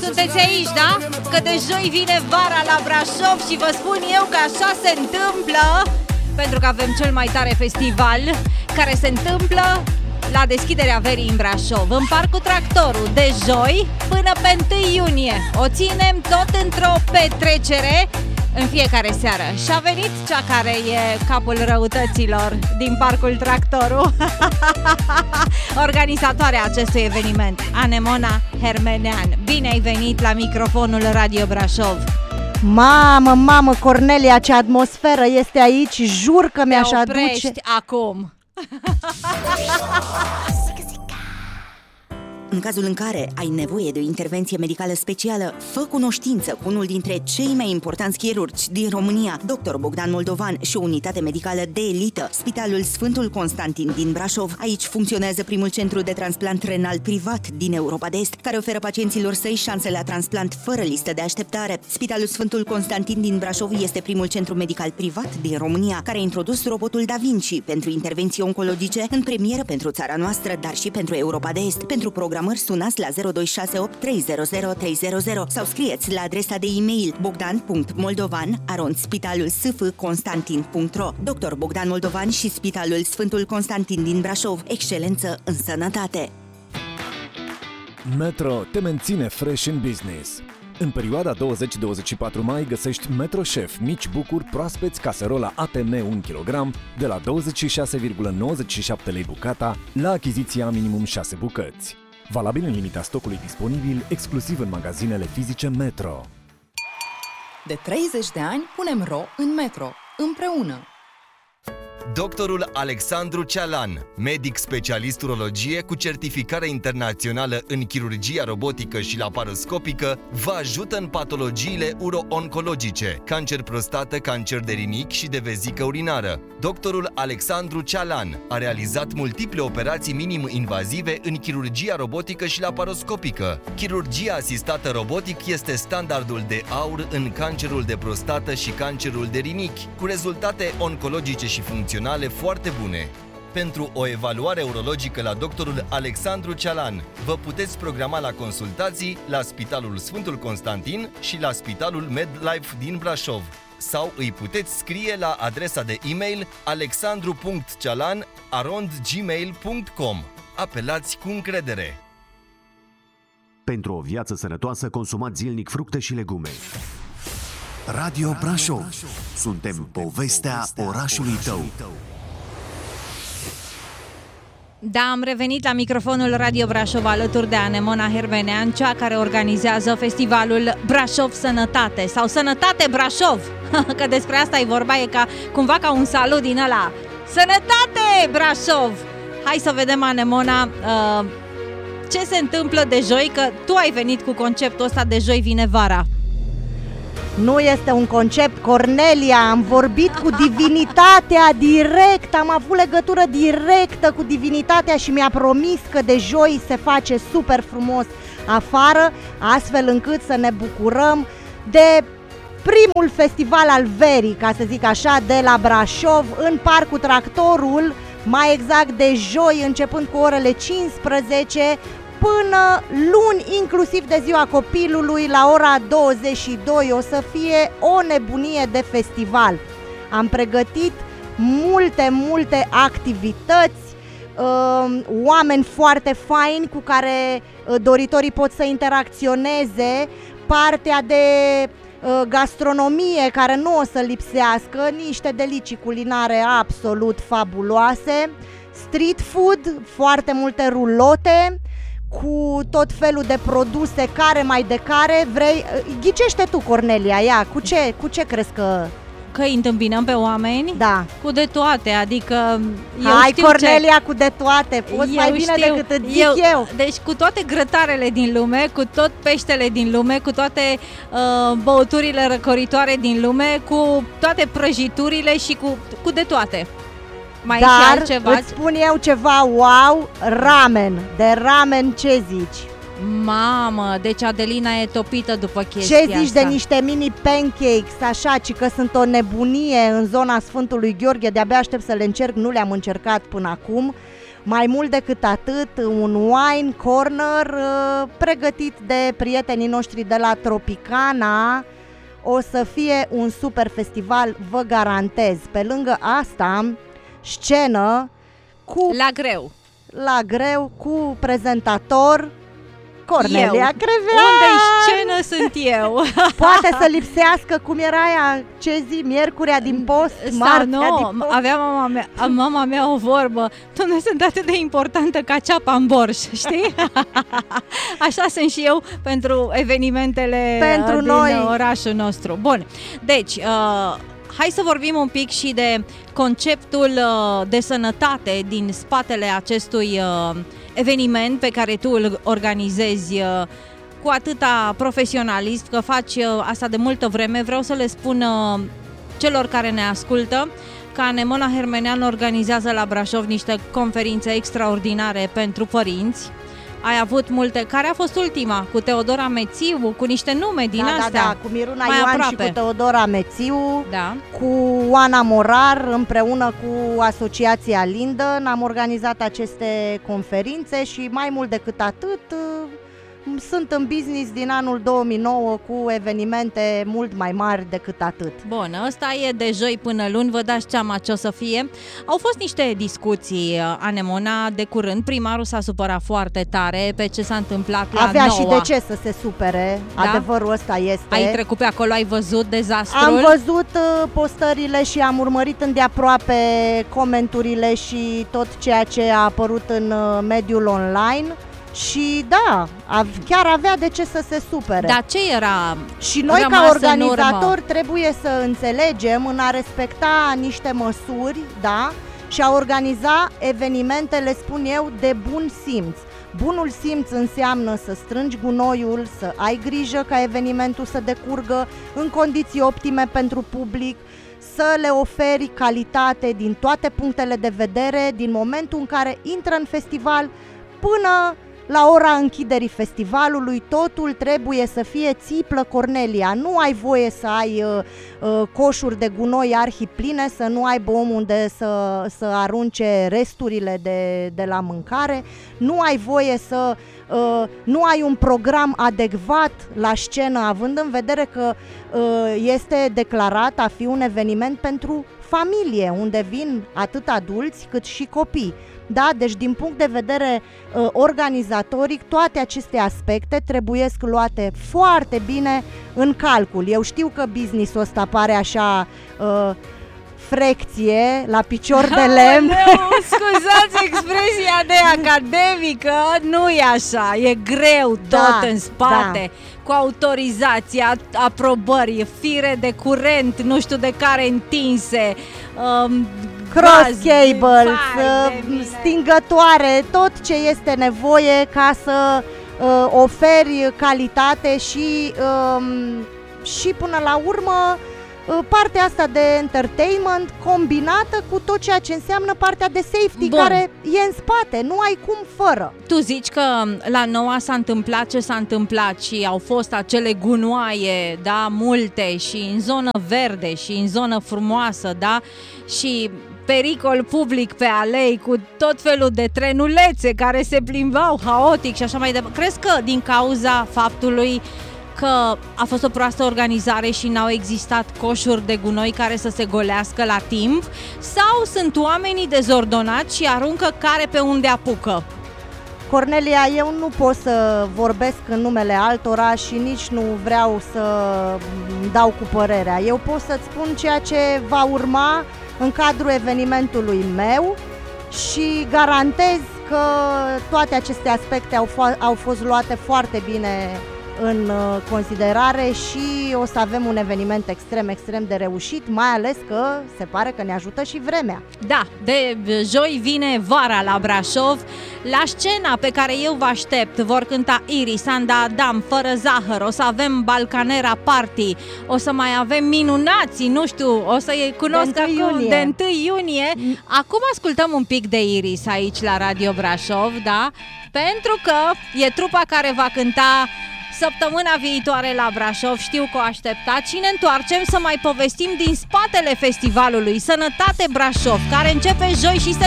sunteți aici, da? Că de joi vine vara la Brașov și vă spun eu că așa se întâmplă, pentru că avem cel mai tare festival care se întâmplă la deschiderea verii în Brașov, în Parcul Tractorul, de joi până pe 1 iunie. O ținem tot într-o petrecere în fiecare seară. Și a venit cea care e capul răutăților din Parcul Tractorul, organizatoarea acestui eveniment, Anemona Hermenean. Bine ai venit la microfonul Radio Brașov. Mamă, Cornelia, ce atmosferă este aici, jur că mi-aș aduce... Te oprești acum. În cazul în care ai nevoie de o intervenție medicală specială, fă cunoștință cu unul dintre cei mai importanți chirurgi din România, Dr. Bogdan Moldovan, și o unitate medicală de elită, Spitalul Sfântul Constantin din Brașov. Aici funcționează primul centru de transplant renal privat din Europa de Est, care oferă pacienților săi șanse la transplant fără listă de așteptare. Spitalul Sfântul Constantin din Brașov este primul centru medical privat din România, care a introdus robotul Da Vinci pentru intervenții oncologice în premieră pentru țara noastră, dar și pentru Europa de Est. Pentru programări sunați la 0268 300 300 sau scrieți la adresa de e-mail bogdan.moldovan@spitalulsfconstantin.ro. Dr. Bogdan Moldovan și Spitalul Sfântul Constantin din Brașov. Excelență în sănătate. Metro te menține fresh in business. În perioada 20-24 mai găsești Metro Chef mici bucuri proaspeți caserola ATM 1 kg de la 26,97 lei bucata la achiziția minimum 6 bucăți. Valabil în limita stocului disponibil, exclusiv în magazinele fizice Metro. De 30 de ani punem ro în Metro, împreună. Doctorul Alexandru Cealan, medic specialist urologie cu certificare internațională în chirurgia robotică și laparoscopică, vă ajută în patologiile uro-oncologice, cancer prostată, cancer de rinichi și de vezică urinară. Doctorul Alexandru Cealan a realizat multiple operații minim-invazive în chirurgia robotică și laparoscopică. Chirurgia asistată robotic este standardul de aur în cancerul de prostată și cancerul de rinichi, cu rezultate oncologice și funcționale foarte bune. Pentru o evaluare urologică la doctorul Alexandru Cealan, vă puteți programa la consultații la Spitalul Sfântul Constantin și la Spitalul MedLife din Brașov. Sau îi puteți scrie la adresa de e-mail alexandru.cealan@gmail.com. Apelați cu încredere. Pentru o viață sănătoasă, consumați zilnic fructe și legume. Radio Brașov. Suntem povestea orașului tău. Da, am revenit la microfonul Radio Brașov alături de Anemona Hermenean, cea care organizează festivalul Brașov Sănătate sau Sănătate Brașov, că despre asta e vorba, e cumva ca un salut din ăla. Sănătate Brașov! Hai să vedem, Anemona, ce se întâmplă de joi, că tu ai venit cu conceptul ăsta de joi vine vara. Nu este un concept, Cornelia, am vorbit cu divinitatea direct, am avut legătură directă cu divinitatea și mi-a promis că de joi se face super frumos afară, astfel încât să ne bucurăm de primul festival al verii, ca să zic așa, de la Brașov, în Parcul Tractorul, mai exact de joi, începând cu orele 15, până luni, inclusiv de ziua copilului, la ora 22, o să fie o nebunie de festival. Am pregătit multe activități, oameni foarte faini cu care doritorii pot să interacționeze, partea de gastronomie care nu o să lipsească, niște delicii culinare absolut fabuloase, street food, foarte multe rulote, cu tot felul de produse care mai de care vrei. Ghicește tu, Cornelia, ia, cu ce crezi că îi întâmpinăm pe oameni? Da. Cu de toate, adică Hai, Cornelia, cu de toate, poți mai bine decât îți zic eu. Deci cu toate grătarele din lume, cu tot peștele din lume, cu toate băuturile răcoritoare din lume, cu toate prăjiturile și cu de toate. Mai Dar și altceva? îți spun eu ceva, wow, ramen. De ramen ce zici? Mamă, deci Adelina e topită după chestia Ce zici asta. de niște mini pancakes, așa, ci că sunt o nebunie în zona Sfântului Gheorghe, de-abia aștept să le încerc, nu le-am încercat până acum. Mai mult decât atât, un wine corner pregătit de prietenii noștri de la Tropicana. O să fie un super festival, vă garantez. Pe lângă asta, scenă cu la greu cu prezentator Cornelia Crevean. Unde-i scenă sunt eu? Poate să lipsească, cum era aia, ce zi, miercurea din post, marțea din post. Avea mama mea o vorbă: Doamne, sunt atât de importantă ca ceapa în borș, știi? Așa sunt și eu pentru evenimentele din noi, orașul nostru. Bun, deci hai să vorbim un pic și de conceptul de sănătate din spatele acestui eveniment pe care tu îl organizezi cu atâta profesionalism, că faci asta de multă vreme. Vreau să le spun celor care ne ascultă că Anemona Hermenean organizează la Brașov niște conferințe extraordinare pentru părinți. Ai avut multe. Care a fost ultima? Cu Teodora Mețiu, cu niște nume din astea. Da, cu Miruna Ioan aproape. Și cu Teodora Mețiu, da. Cu Oana Morar, împreună cu Asociația Linden am organizat aceste conferințe și mai mult decât atât sunt în business din anul 2009 cu evenimente mult mai mari decât atât. Bun, ăsta e de joi până luni, vă dați seama ce o să fie. Au fost niște discuții, Anemona, de curând. Primarul s-a supărat foarte tare pe ce s-a întâmplat la Avea Noua. și de ce să se supere, da? Adevărul ăsta este. Ai trecut pe acolo, ai văzut dezastrul? Am văzut postările și am urmărit îndeaproape comenturile și tot ceea ce a apărut în mediul online. Și da, chiar avea de ce să se supere. Dar ce era? Și noi ca organizatori trebuie să înțelegem în a respecta niște măsuri, da? Și a organiza evenimentele, spun eu, de bun simț. Bunul simț înseamnă să strângi gunoiul, să ai grijă ca evenimentul să decurgă în condiții optime pentru public, să le oferi calitate din toate punctele de vedere, din momentul în care intră în festival până la ora închiderii festivalului. Totul trebuie să fie țiplă, Cornelia. Nu ai voie să ai coșuri de gunoi arhipline, să nu aibă om unde să arunce resturile de la mâncare, nu ai voie să nu ai un program adecvat la scenă, având în vedere că este declarat a fi un eveniment pentru familie, unde vin atât adulți cât și copii. Da, deci din punct de vedere organizatoric, toate aceste aspecte trebuie luate foarte bine în calcul. Eu știu că business-ul ăsta pare așa frecție la picior de lemn. Scuzați expresia de academică, nu e așa, e greu tot în spate. Da. Cu autorizația, aprobări, fire de curent, nu știu de care întinse, cross cables, stingătoare, tot ce este nevoie ca să oferi calitate și până la urmă partea asta de entertainment combinată cu tot ceea ce înseamnă partea de safety. Bun. Care e în spate, nu ai cum fără. Tu zici că la Noua s-a întâmplat ce s-a întâmplat și au fost acele gunoaie, da, multe, și în zonă verde și în zonă frumoasă, da, și pericol public pe alei cu tot felul de trenulețe care se plimbau haotic și așa mai departe. Crezi că din cauza faptului că a fost o proastă organizare și n-au existat coșuri de gunoi care să se golească la timp, sau sunt oamenii dezordonați și aruncă care pe unde apucă? Cornelia, eu nu pot să vorbesc în numele altora și nici nu vreau să dau cu părerea. Eu pot să-ți spun ceea ce va urma în cadrul evenimentului meu și garantez că toate aceste aspecte au fost luate foarte bine în considerare și o să avem un eveniment extrem de reușit, mai ales că se pare că ne ajută și vremea. Da, de joi vine vara la Brașov. La scena pe care eu vă aștept vor cânta Iris, Anda Adam, Fără Zahăr, o să avem Balcanera Party, o să mai avem minunații, nu știu, o să-i cunosc acum de 1 iunie. Acum ascultăm un pic de Iris aici la Radio Brașov, da? Pentru că e trupa care va cânta săptămâna viitoare la Brașov. Știu că o așteptați și ne întoarcem să mai povestim din spatele festivalului Sănătate Brașov, care începe joi și se